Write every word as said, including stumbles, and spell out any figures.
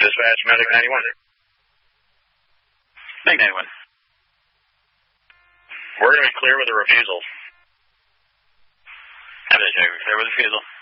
Dispatch, Medic ninety-one. Medic ninety-one. We're going to be clear with a refusal. I'm going to check. Clear with refusal.